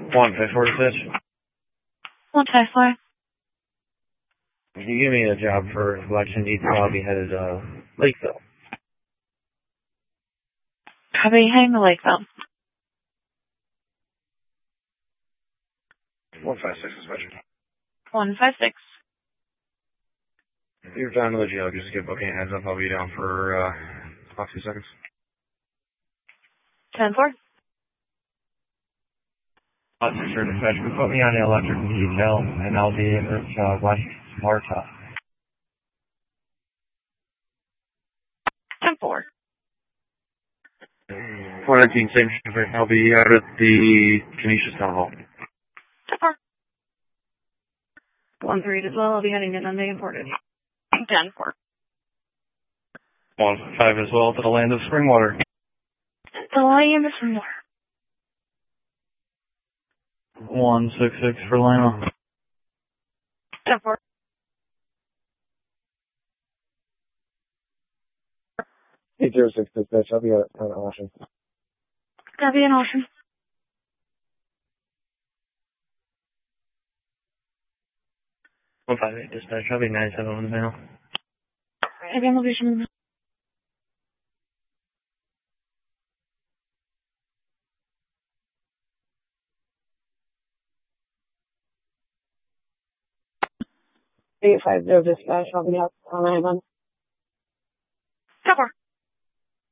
154 dispatch. 154. If you give me a job for collection detail, I'll be headed to Lakeville. Copy, heading to Lakeville. 156 dispatch. 156. If you're down to the jail, just give booking a heads up. I'll be down for about 2 seconds. 10-4. Sure, dispatch, you put me on the electric detail, and I'll be at West Marta. 10-4. 419, same shipper. I'll be out at the Canisius Town Hall. 10-4. 1-3 as well. I'll be heading in on the imported. 10-4. 1-5 as well to the land of Springwater. The land is from where? 166 for Lima. 10-4. 806 dispatch. I'll be at Ocean. Copy in Ocean. 158 dispatch. I'll be 97 on the mail. Heavy on location. Eight 5 dispatch. I'll be out on 9-1.